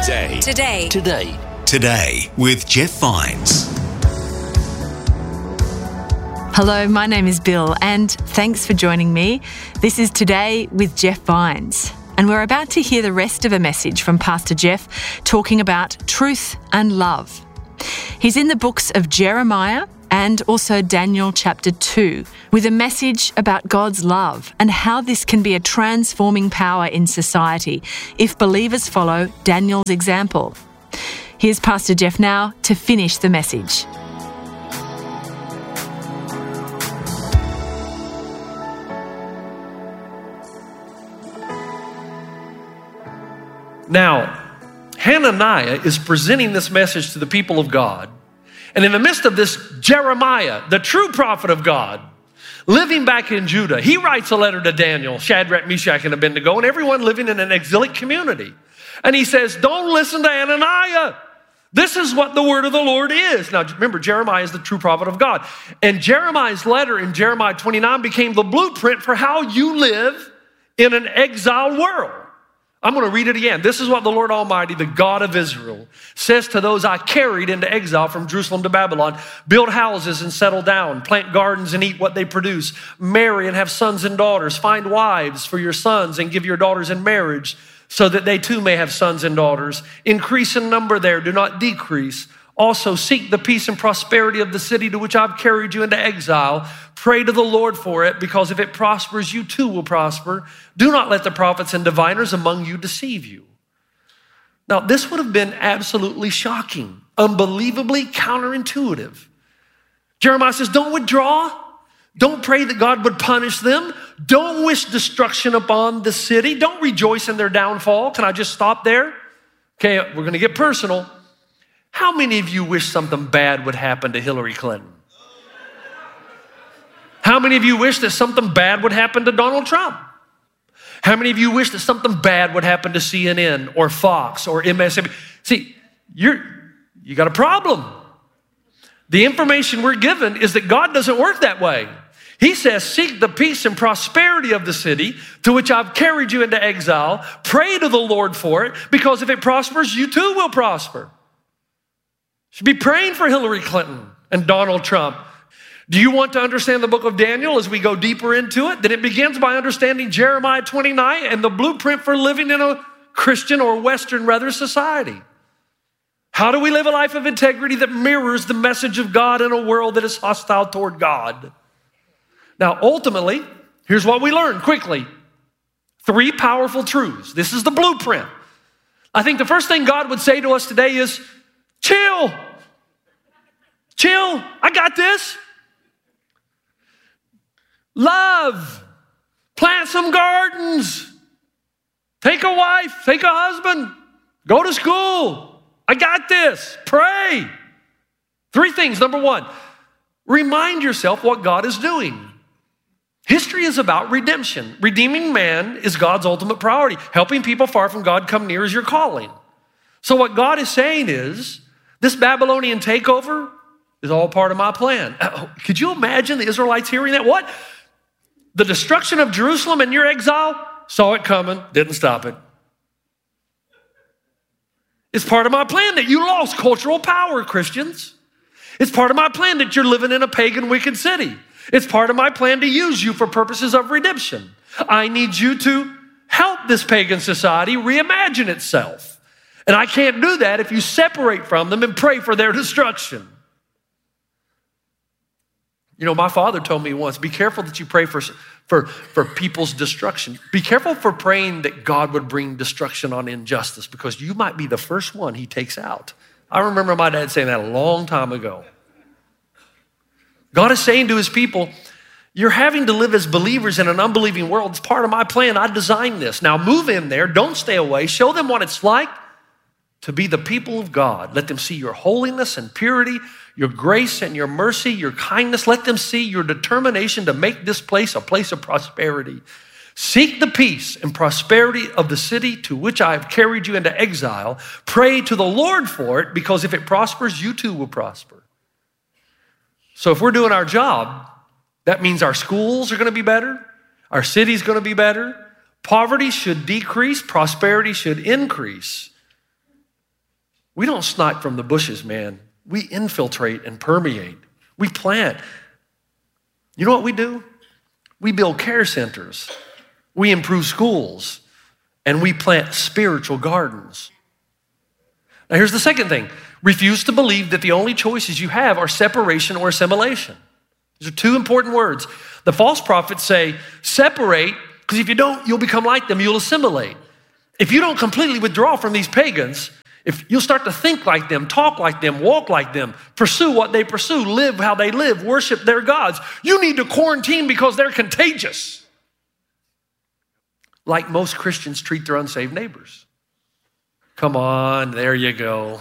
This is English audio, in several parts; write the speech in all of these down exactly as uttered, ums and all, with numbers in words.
Today. Today. Today. Today with Jeff Vines. Hello, my name is Bill, and thanks for joining me. This is Today with Jeff Vines, and we're about to hear the rest of a message from Pastor Jeff talking about truth and love. He's in the books of Jeremiah and also Daniel chapter two, with a message about God's love and how this can be a transforming power in society if believers follow Daniel's example. Here's Pastor Jeff now to finish the message. Now, Hananiah is presenting this message to the people of God. And in the midst of this, Jeremiah, the true prophet of God, living back in Judah, he writes a letter to Daniel, Shadrach, Meshach, and Abednego, and everyone living in an exilic community. And he says, don't listen to Hananiah. This is what the word of the Lord is. Now, remember, Jeremiah is the true prophet of God. And Jeremiah's letter in Jeremiah twenty-nine became the blueprint for how you live in an exiled world. I'm going to read it again. This is what the Lord Almighty, the God of Israel, says to those I carried into exile from Jerusalem to Babylon. Build houses and settle down. Plant gardens and eat what they produce. Marry and have sons and daughters. Find wives for your sons and give your daughters in marriage so that they too may have sons and daughters. Increase in number there, do not decrease. Also seek the peace and prosperity of the city to which I've carried you into exile. Pray to the Lord for it, because if it prospers, you too will prosper. Do not let the prophets and diviners among you deceive you. Now, this would have been absolutely shocking, unbelievably counterintuitive. Jeremiah says, don't withdraw. Don't pray that God would punish them. Don't wish destruction upon the city. Don't rejoice in their downfall. Can I just stop there? Okay, we're going to get personal. How many of you wish something bad would happen to Hillary Clinton? How many of you wish that something bad would happen to Donald Trump? How many of you wish that something bad would happen to C N N or Fox or M S N B C? See, you're, you got a problem. The information we're given is that God doesn't work that way. He says, seek the peace and prosperity of the city to which I've carried you into exile. Pray to the Lord for it, because if it prospers, you too will prosper. Should be praying for Hillary Clinton and Donald Trump. Do you want to understand the book of Daniel as we go deeper into it? Then it begins by understanding Jeremiah twenty-nine and the blueprint for living in a Christian or Western rather society. How do we live a life of integrity that mirrors the message of God in a world that is hostile toward God? Now, ultimately, here's what we learn quickly. Three powerful truths. This is the blueprint. I think the first thing God would say to us today is, chill. Chill. I got this. Love. Plant some gardens. Take a wife. Take a husband. Go to school. I got this. Pray. Three things. Number one, remind yourself what God is doing. History is about redemption. Redeeming man is God's ultimate priority. Helping people far from God come near is your calling. So what God is saying is, this Babylonian takeover is all part of my plan. Could you imagine the Israelites hearing that? What? The destruction of Jerusalem and your exile? Saw it coming, didn't stop it. It's part of my plan that you lost cultural power, Christians. It's part of my plan that you're living in a pagan, wicked city. It's part of my plan to use you for purposes of redemption. I need you to help this pagan society reimagine itself. And I can't do that if you separate from them and pray for their destruction. You know, my father told me once, be careful that you pray for, for, for people's destruction. Be careful for praying that God would bring destruction on injustice, because you might be the first one he takes out. I remember my dad saying that a long time ago. God is saying to his people, you're having to live as believers in an unbelieving world. It's part of my plan. I designed this. Now move in there. Don't stay away. Show them what it's like to be the people of God. Let them see your holiness and purity, your grace and your mercy, your kindness. Let them see your determination to make this place a place of prosperity. Seek the peace and prosperity of the city to which I have carried you into exile. Pray to the Lord for it, because if it prospers, you too will prosper. So if we're doing our job, that means our schools are going to be better. Our city's going to be better. Poverty should decrease. Prosperity should increase. We don't snipe from the bushes, man. We infiltrate and permeate. We plant. You know what we do? We build care centers. We improve schools. And we plant spiritual gardens. Now here's the second thing. Refuse to believe that the only choices you have are separation or assimilation. These are two important words. The false prophets say, separate, because if you don't, you'll become like them, you'll assimilate. If you don't completely withdraw from these pagans, if you'll start to think like them, talk like them, walk like them, pursue what they pursue, live how they live, worship their gods, you need to quarantine because they're contagious. Like most Christians treat their unsaved neighbors. Come on, there you go.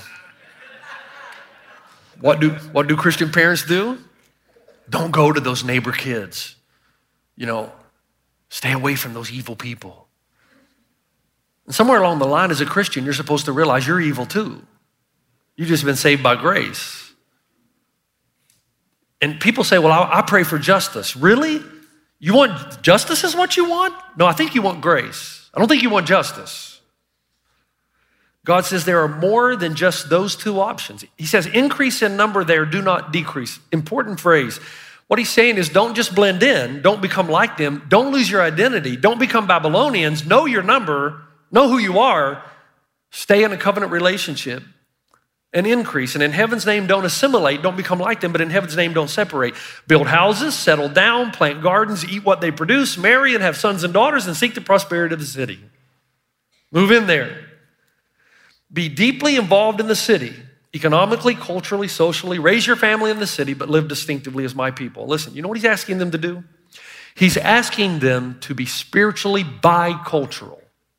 What do, what do Christian parents do? Don't go to those neighbor kids. You know, stay away from those evil people. And somewhere along the line as a Christian, you're supposed to realize you're evil too. You've just been saved by grace. And people say, well, I, I pray for justice. Really? You want justice is what you want? No, I think you want grace. I don't think you want justice. God says there are more than just those two options. He says, increase in number there, do not decrease. Important phrase. What he's saying is don't just blend in, don't become like them, don't lose your identity, don't become Babylonians, know your number, know who you are, stay in a covenant relationship, and increase. And in heaven's name, don't assimilate, don't become like them, but in heaven's name, don't separate. Build houses, settle down, plant gardens, eat what they produce, marry and have sons and daughters, and seek the prosperity of the city. Move in there. Be deeply involved in the city, economically, culturally, socially. Raise your family in the city, but live distinctively as my people. Listen, you know what he's asking them to do? He's asking them to be spiritually bicultural.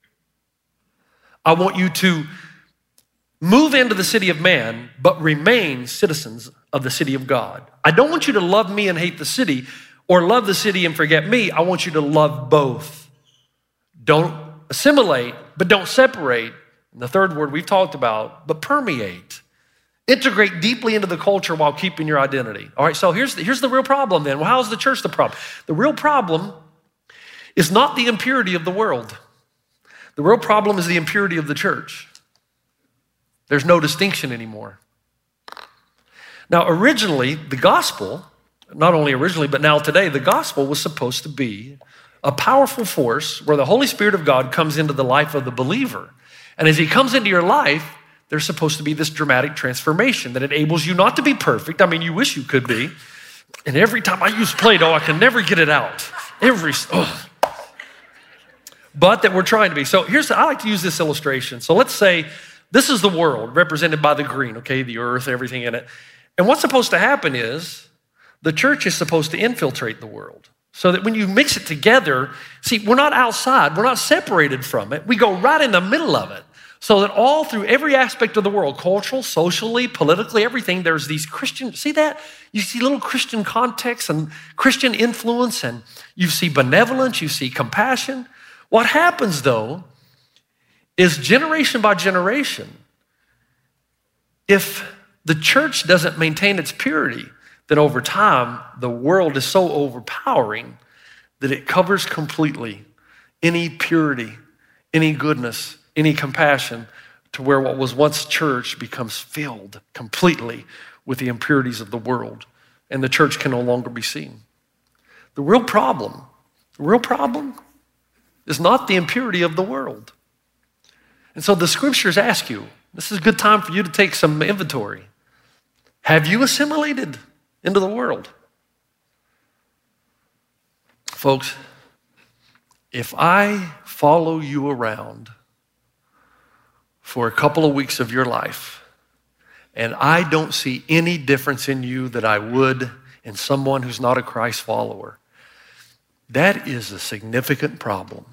I want you to move into the city of man, but remain citizens of the city of God. I don't want you to love me and hate the city, or love the city and forget me. I want you to love both. Don't assimilate, but don't separate. And the third word we've talked about, but permeate. Integrate deeply into the culture while keeping your identity. All right, so here's the, here's the real problem then. Well, how is the church the problem? The real problem is not the impurity of the world. The real problem is the impurity of the church. There's no distinction anymore. Now, originally, the gospel, not only originally, but now today, the gospel was supposed to be a powerful force where the Holy Spirit of God comes into the life of the believer. And as he comes into your life, there's supposed to be this dramatic transformation that enables you not to be perfect. I mean, you wish you could be. And every time I use Play-Doh, I can never get it out. Every, oh. But that we're trying to be. So here's, I like to use this illustration. So let's say this is the world represented by the green, okay, the earth, everything in it. And what's supposed to happen is the church is supposed to infiltrate the world. So that when you mix it together, see, we're not outside, we're not separated from it. We go right in the middle of it. So that all through every aspect of the world, cultural, socially, politically, everything, there's these Christian, see that? You see little Christian context and Christian influence, and you see benevolence, you see compassion. What happens though, is generation by generation, if the church doesn't maintain its purity, then over time, the world is so overpowering that it covers completely any purity, any goodness, any compassion, to where what was once church becomes filled completely with the impurities of the world, and the church can no longer be seen. The real problem, the real problem is not the impurity of the world. And so the scriptures ask you, this is a good time for you to take some inventory. Have you assimilated into the world? Folks, if I follow you around for a couple of weeks of your life and I don't see any difference in you that I would in someone who's not a Christ follower, that is a significant problem.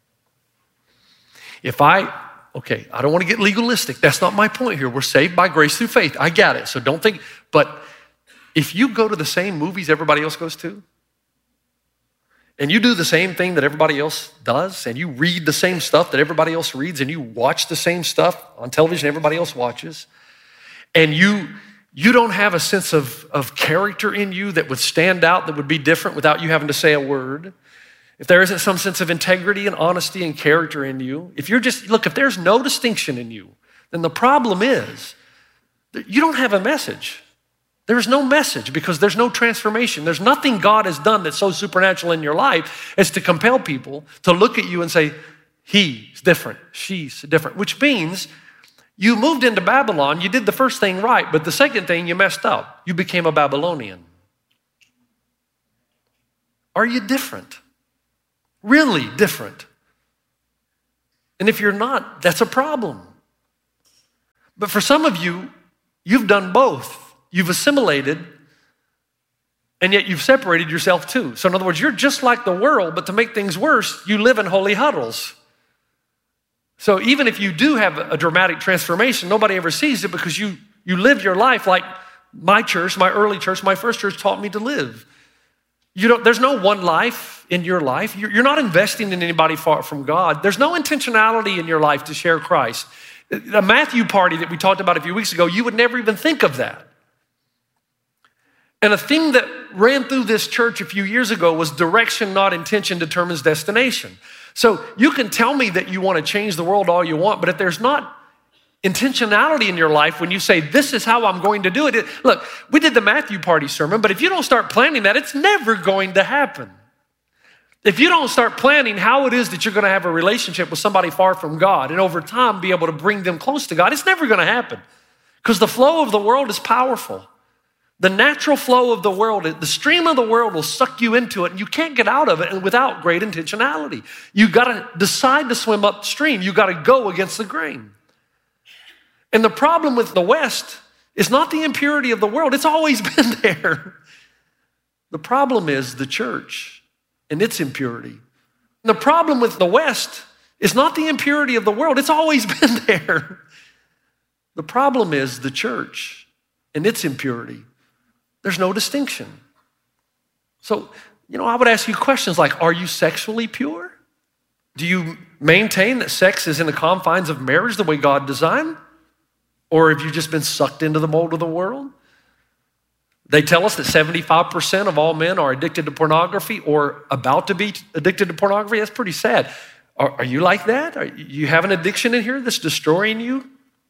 If I, okay, I don't want to get legalistic. That's not my point here. We're saved by grace through faith. I get it. So don't think, but if you go to the same movies everybody else goes to, and you do the same thing that everybody else does, and you read the same stuff that everybody else reads, and you watch the same stuff on television everybody else watches, and you you don't have a sense of, of character in you that would stand out, that would be different without you having to say a word, if there isn't some sense of integrity and honesty and character in you, if you're just, look, if there's no distinction in you, then the problem is that you don't have a message. There's no message because there's no transformation. There's nothing God has done that's so supernatural in your life as to compel people to look at you and say, he's different, she's different, which means you moved into Babylon, you did the first thing right, but the second thing you messed up. You became a Babylonian. Are you different? Really different? And if you're not, that's a problem. But for some of you, you've done both. You've assimilated, and yet you've separated yourself too. So in other words, you're just like the world, but to make things worse, you live in holy huddles. So even if you do have a dramatic transformation, nobody ever sees it because you, you live your life like my church, my early church, my first church taught me to live. You don't, there's no one life in your life. You're, you're not investing in anybody far from God. There's no intentionality in your life to share Christ. The Matthew party that we talked about a few weeks ago, you would never even think of that. And a theme that ran through this church a few years ago was direction, not intention, determines destination. So you can tell me that you want to change the world all you want, but if there's not intentionality in your life when you say, this is how I'm going to do it. it look, we did the Matthew party sermon, but if you don't start planning that, it's never going to happen. If you don't start planning how it is that you're going to have a relationship with somebody far from God and over time be able to bring them close to God, it's never going to happen because the flow of the world is powerful. The natural flow of the world, the stream of the world will suck you into it and you can't get out of it without great intentionality. You got to decide to swim upstream. You got to go against the grain. And the problem with the West is not the impurity of the world. It's always been there. The problem is the church and its impurity. And the problem with the West is not the impurity of the world. It's always been there. The problem is the church and its impurity. There's no distinction. So, you know, I would ask you questions like, are you sexually pure? Do you maintain that sex is in the confines of marriage the way God designed? Or have you just been sucked into the mold of the world? They tell us that seventy-five percent of all men are addicted to pornography or about to be addicted to pornography. That's pretty sad. Are, are you like that? Are you have an addiction in here that's destroying you?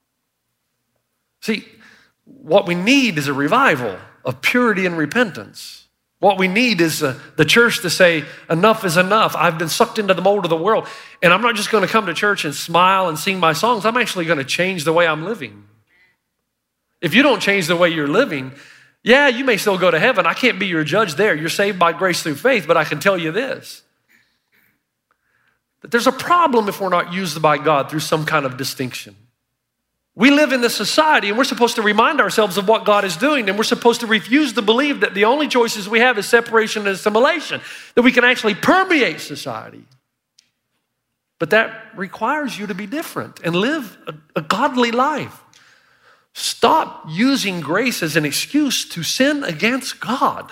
See, what we need is a revival of purity and repentance. What we need is uh, the church to say, enough is enough. I've been sucked into the mold of the world. And I'm not just going to come to church and smile and sing my songs. I'm actually going to change the way I'm living. If you don't change the way you're living, yeah, you may still go to heaven. I can't be your judge there. You're saved by grace through faith, but I can tell you this. That there's a problem if we're not used by God through some kind of distinction. We live in this society and we're supposed to remind ourselves of what God is doing, and we're supposed to refuse to believe that the only choices we have is separation and assimilation, that we can actually permeate society. But that requires you to be different and live a, a godly life. Stop using grace as an excuse to sin against God.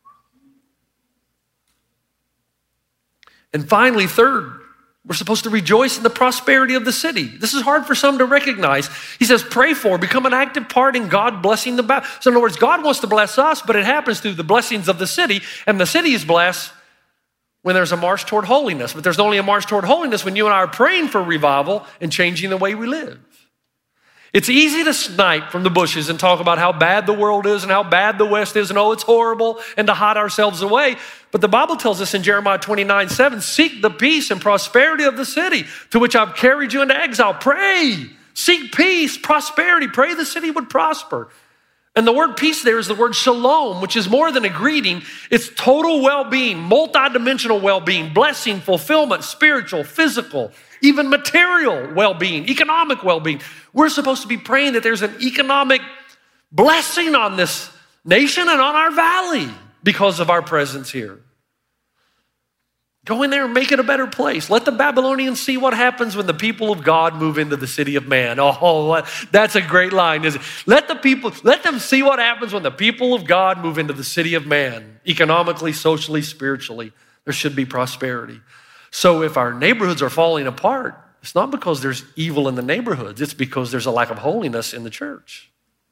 And finally, third, we're supposed to rejoice in the prosperity of the city. This is hard for some to recognize. He says, pray for, become an active part in God blessing the Babylon. So in other words, God wants to bless us, but it happens through the blessings of the city, and the city is blessed when there's a march toward holiness. But there's only a march toward holiness when you and I are praying for revival and changing the way we live. It's easy to snipe from the bushes and talk about how bad the world is and how bad the West is and oh, it's horrible, and to hide ourselves away. But the Bible tells us in Jeremiah twenty-nine seven, seek the peace and prosperity of the city to which I've carried you into exile. Pray, seek peace, prosperity. Pray the city would prosper. And the word peace there is the word shalom, which is more than a greeting. It's total well-being, multidimensional well-being, blessing, fulfillment, spiritual, physical, even material well-being, economic well-being. We're supposed to be praying that there's an economic blessing on this nation and on our valley because of our presence here. Go in there and make it a better place. Let the Babylonians see what happens when the people of God move into the city of man. Oh, that's a great line, isn't it? Let the people, let them see what happens when the people of God move into the city of man. Economically, socially, spiritually, there should be prosperity. So if our neighborhoods are falling apart, it's not because there's evil in the neighborhoods. It's because there's a lack of holiness in the church.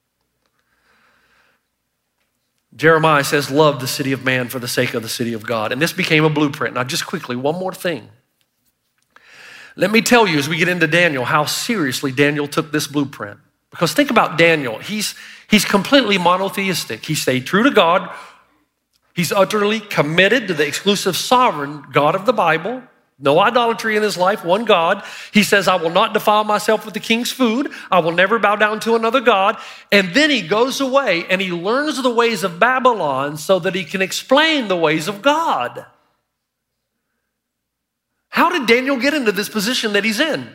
Jeremiah says, love the city of man for the sake of the city of God. And this became a blueprint. Now, just quickly, one more thing. Let me tell you as we get into Daniel how seriously Daniel took this blueprint. Because think about Daniel. He's, he's completely monotheistic. He stayed true to God. He's utterly committed to the exclusive sovereign God of the Bible. No idolatry in his life, one God. He says, I will not defile myself with the king's food. I will never bow down to another God. And then he goes away and he learns the ways of Babylon so that he can explain the ways of God. How did Daniel get into this position that he's in?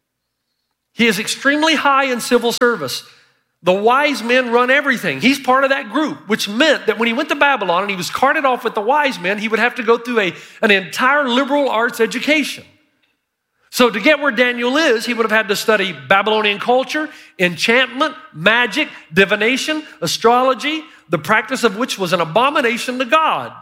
He is extremely high in civil service. The wise men run everything. He's part of that group, which meant that when he went to Babylon and he was carted off with the wise men, he would have to go through a, an entire liberal arts education. So to get where Daniel is, he would have had to study Babylonian culture, enchantment, magic, divination, astrology, the practice of which was an abomination to God.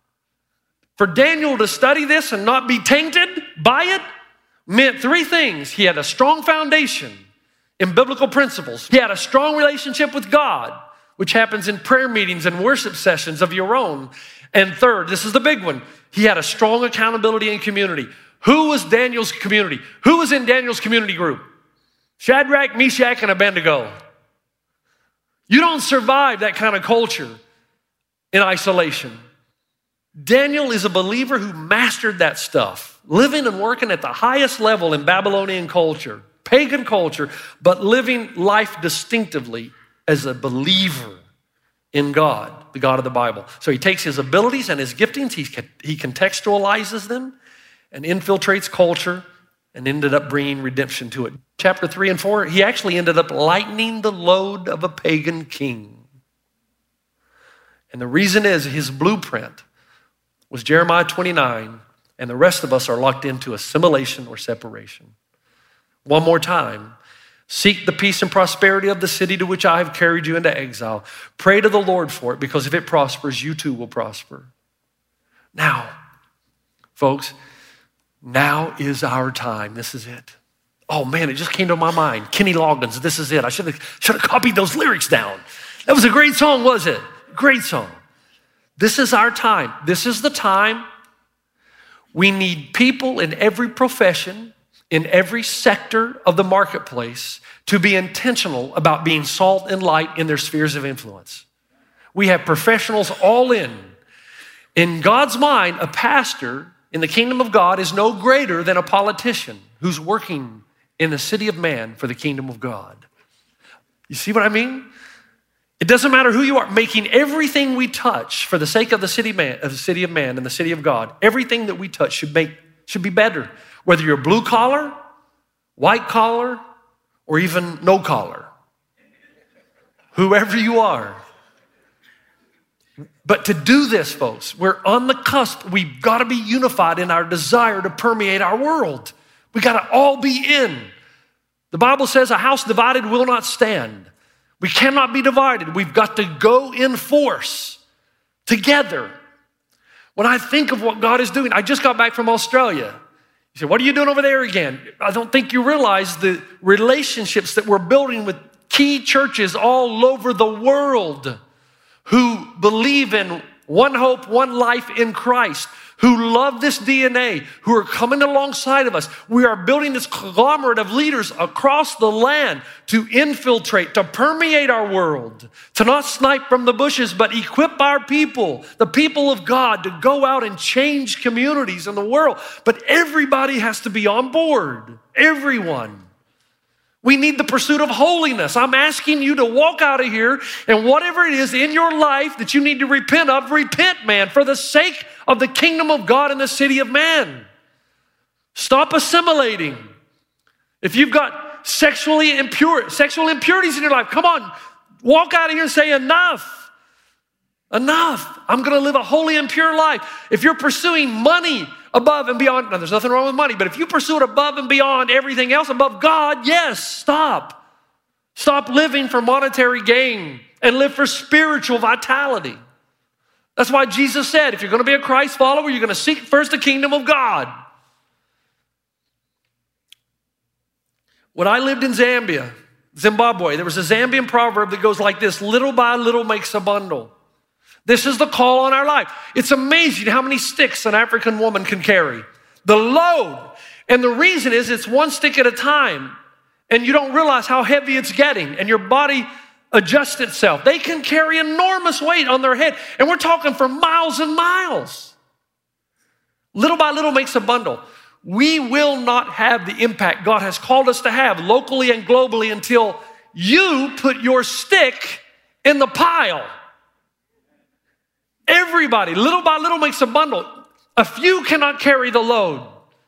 For Daniel to study this and not be tainted by it meant three things. He had a strong foundation in biblical principles. He had a strong relationship with God, which happens in prayer meetings and worship sessions of your own. And third, this is the big one, he had a strong accountability in community. Who was Daniel's community? Who was in Daniel's community group? Shadrach, Meshach, and Abednego. You don't survive that kind of culture in isolation. Daniel is a believer who mastered that stuff, living and working at the highest level in Babylonian culture, pagan culture, but living life distinctively as a believer in God, the God of the Bible. So he takes his abilities and his giftings, he, he contextualizes them and infiltrates culture and ended up bringing redemption to it. Chapter three and four, he actually ended up lightening the load of a pagan king. And the reason is his blueprint was Jeremiah twenty-nine, and the rest of us are locked into assimilation or separation. One more time, seek the peace and prosperity of the city to which I have carried you into exile. Pray to the Lord for it, because if it prospers, you too will prosper. Now, folks, now is our time. This is it. Oh man, it just came to my mind. Kenny Loggins, this is it. I should have, should have copied those lyrics down. That was a great song, was it? Great song. This is our time. This is the time. We need people in every profession, in every sector of the marketplace to be intentional about being salt and light in their spheres of influence. We have professionals all in. In God's mind, a pastor in the kingdom of God is no greater than a politician who's working in the city of man for the kingdom of God. You see what I mean? It doesn't matter who you are, making everything we touch for the sake of the city man, of the city of man and the city of God, everything that we touch should make should be better. Whether you're blue collar, white collar, or even no collar. Whoever you are. But to do this, folks, we're on the cusp. We've got to be unified in our desire to permeate our world. We got to all be in. The Bible says a house divided will not stand. We cannot be divided. We've got to go in force together. When I think of what God is doing, I just got back from Australia. You say, what are you doing over there again? I don't think you realize the relationships that we're building with key churches all over the world who believe in one hope, one life in Christ, who love this D N A, who are coming alongside of us. We are building this conglomerate of leaders across the land to infiltrate, to permeate our world, to not snipe from the bushes, but equip our people, the people of God, to go out and change communities in the world. But everybody has to be on board, everyone. We need the pursuit of holiness. I'm asking you to walk out of here and whatever it is in your life that you need to repent of, repent, man, for the sake of the kingdom of God and the city of man. Stop assimilating. If you've got sexually impure, sexual impurities in your life, come on, walk out of here and say enough. Enough. I'm going to live a holy and pure life. If you're pursuing money above and beyond, now there's nothing wrong with money, but if you pursue it above and beyond everything else above God, yes, stop. Stop living for monetary gain and live for spiritual vitality. That's why Jesus said, if you're going to be a Christ follower, you're going to seek first the kingdom of God. When I lived in Zambia, Zimbabwe, there was a Zambian proverb that goes like this: little by little makes a bundle. This is the call on our life. It's amazing how many sticks an African woman can carry. The load. And the reason is it's one stick at a time, and you don't realize how heavy it's getting, and your body adjusts itself. They can carry enormous weight on their head, and we're talking for miles and miles. Little by little makes a bundle. We will not have the impact God has called us to have locally and globally until you put your stick in the pile. Everybody, little by little makes a bundle. A few cannot carry the load.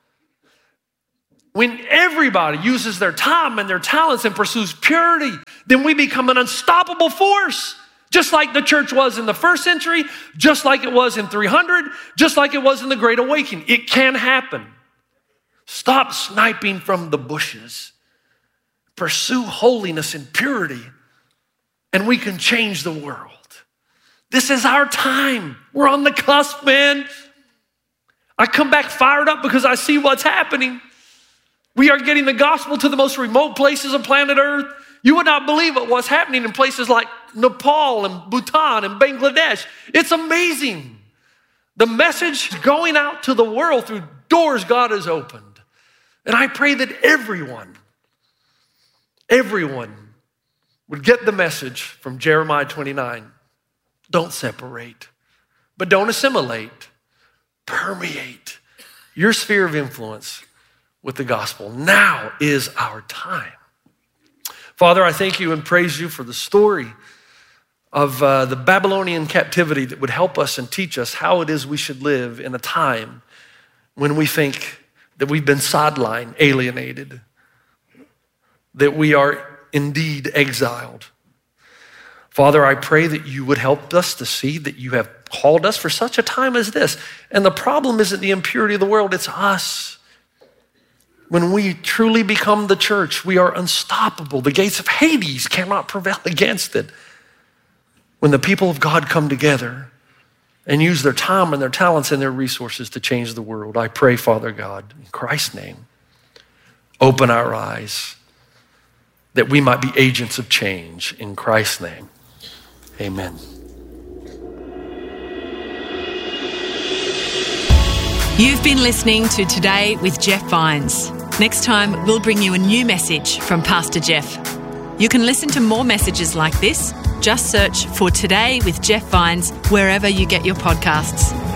When everybody uses their time and their talents and pursues purity, then we become an unstoppable force. Just like the church was in the first century, just like it was in three hundred, just like it was in the Great Awakening. It can happen. Stop sniping from the bushes. Pursue holiness and purity, and we can change the world. This is our time. We're on the cusp, man. I come back fired up because I see what's happening. We are getting the gospel to the most remote places of planet Earth. You would not believe what was happening in places like Nepal and Bhutan and Bangladesh. It's amazing. The message is going out to the world through doors God has opened. And I pray that everyone, everyone would get the message from Jeremiah twenty-nine. Don't separate, but don't assimilate. Permeate your sphere of influence with the gospel. Now is our time. Father, I thank you and praise you for the story of uh, the Babylonian captivity that would help us and teach us how it is we should live in a time when we think that we've been sidelined, alienated, that we are indeed exiled. Father, I pray that you would help us to see that you have called us for such a time as this. And the problem isn't the impurity of the world, it's us. When we truly become the church, we are unstoppable. The gates of Hades cannot prevail against it. When the people of God come together and use their time and their talents and their resources to change the world, I pray, Father God, in Christ's name, open our eyes that we might be agents of change. In Christ's name, amen. You've been listening to Today with Jeff Vines. Next time, we'll bring you a new message from Pastor Jeff. You can listen to more messages like this. Just search for Today with Jeff Vines wherever you get your podcasts.